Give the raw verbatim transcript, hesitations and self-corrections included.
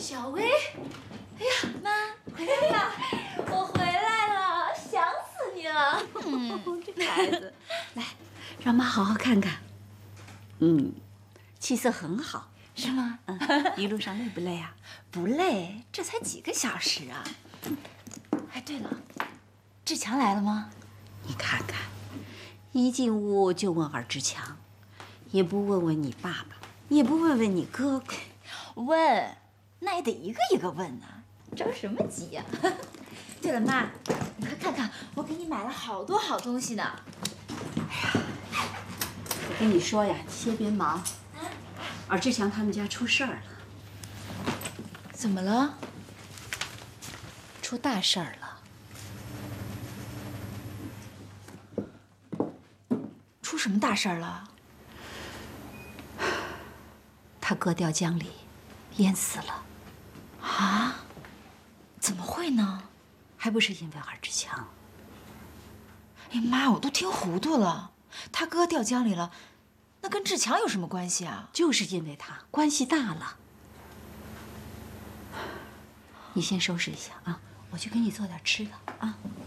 小薇，哎呀，妈，回来了，我回来了，想死你了。 嗯，这孩子，来，让妈好好看看。嗯，气色很好， 是吗？ 嗯，一路上累不累啊？ 不累，这才几个小时啊。哎，对了，志强来了吗？ 你看看，一进屋就问尔志强，也不问问你爸爸，也不问问你哥哥。 问，那也得一个一个问呐，着什么急呀？对了，妈，你快看看，我给你买了好多好东西呢。 哎呀，我跟你说呀，你先别忙。尔志强他们家出事儿了。 怎么了？出大事儿了？出什么大事儿了？ 他哥掉江里，淹死了。 啊？怎么会呢？ 还不是因为尔志强。 哎妈，我都听糊涂了。他哥掉江里了，那跟志强有什么关系啊？ 就是因为他关系大了。你先收拾一下啊，我去给你做点吃的啊。